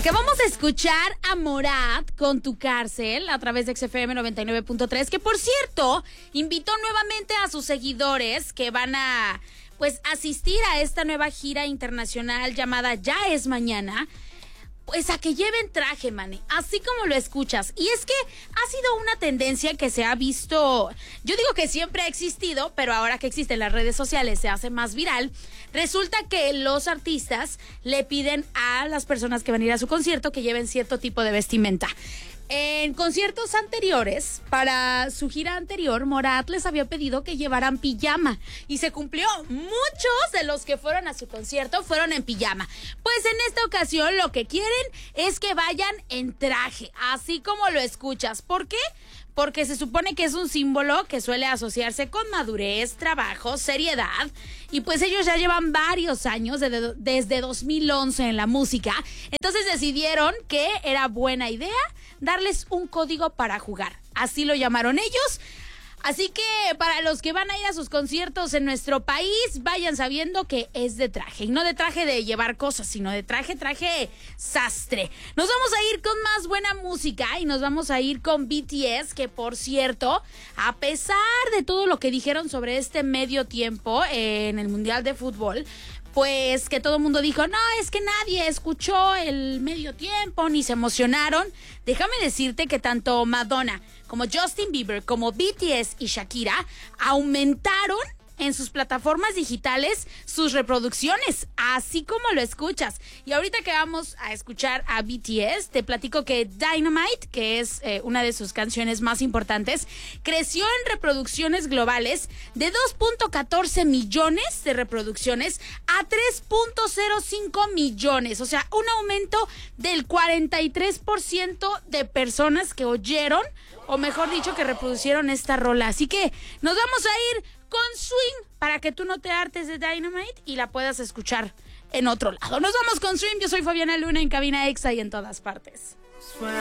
Acabamos de escuchar a Morat con Tu Cárcel a través de XFM 99.3, que por cierto invitó nuevamente a sus seguidores que van a asistir a esta nueva gira internacional llamada Ya es Mañana, pues a que lleven traje, mane, así como lo escuchas. Y es que ha sido una tendencia que se ha visto, yo digo que siempre ha existido, pero ahora que existen las redes sociales se hace más viral. Resulta que los artistas le piden a las personas que van a ir a su concierto que lleven cierto tipo de vestimenta. En conciertos anteriores, para su gira anterior, Morat les había pedido que llevaran pijama y se cumplió. Muchos de los que fueron a su concierto fueron en pijama. Pues en esta ocasión lo que quieren es que vayan en traje, así como lo escuchas. ¿Por qué? Porque se supone que es un símbolo que suele asociarse con madurez, trabajo, seriedad. Y pues ellos ya llevan varios años, desde 2011 en la música. Entonces decidieron que era buena idea darles un código para jugar. Así lo llamaron ellos. Así que para los que van a ir a sus conciertos en nuestro país, vayan sabiendo que es de traje. Y no de traje de llevar cosas, sino de traje sastre. Nos vamos a ir con más buena música y nos vamos a ir con BTS, que por cierto, a pesar de todo lo que dijeron sobre este medio tiempo en el Mundial de Fútbol, pues que todo el mundo dijo, no, es que nadie escuchó el medio tiempo, ni se emocionaron. Déjame decirte que tanto Madonna como Justin Bieber, como BTS y Shakira aumentaron en sus plataformas digitales sus reproducciones, así como lo escuchas. Y ahorita que vamos a escuchar a BTS, te platico que Dynamite, que es una de sus canciones más importantes, creció en reproducciones globales de 2.14 millones de reproducciones a 3.05 millones. O sea, un aumento del 43% de personas que oyeron, o mejor dicho, que reproducieron esta rola. Así que nos vamos a ir con Swing para que tú no te hartes de Dynamite y la puedas escuchar en otro lado. Nos vamos con Swing. Yo soy Fabiana Luna en Cabina Exa y en todas partes.